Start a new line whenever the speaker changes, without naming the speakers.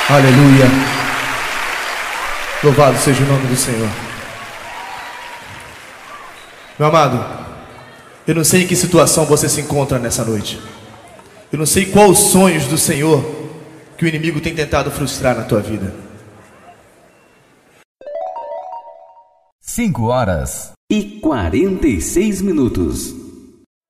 Aleluia. Louvado seja o nome do Senhor. Meu amado, eu não sei em que situação você se encontra nessa noite. Eu não sei quais os sonhos do Senhor que o inimigo tem tentado frustrar na tua vida.
5 horas e 46 minutos.